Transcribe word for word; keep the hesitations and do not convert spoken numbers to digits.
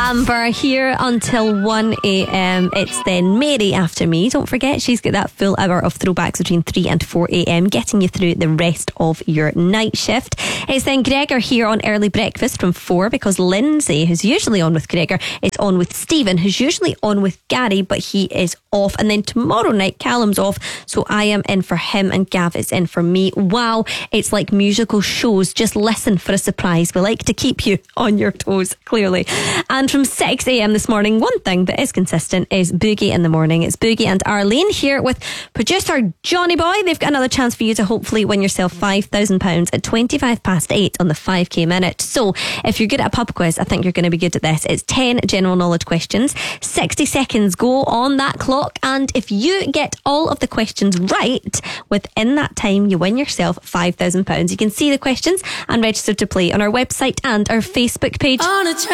Amber here until one a.m. It's then Mary after me. Don't forget, she's got that full hour of throwbacks between three and four a.m, getting you through the rest of your night shift. It's then Gregor here on early breakfast from four, because Lindsay, who's usually on with Gregor, is on with Stephen, who's usually on with Gary, but he is off. And then tomorrow night, Callum's off, so I am in for him and Gav is in for me. Wow, it's like musical shows. Just listen for a surprise. We like to keep you on your toes, clearly. And from six a.m. this morning, one thing that is consistent is Boogie in the morning. It's Boogie and Arlene here with producer Johnny Boy. They've got another chance for you to hopefully win yourself five thousand pounds at twenty-five past eight on the five k minute. So if you're good at a pub quiz, I think you're going to be good at this. It's ten general knowledge questions. sixty seconds go on that clock, and if you get all of the questions right within that time, you win yourself five thousand pounds. You can see the questions and register to play on our website and our Facebook page. On a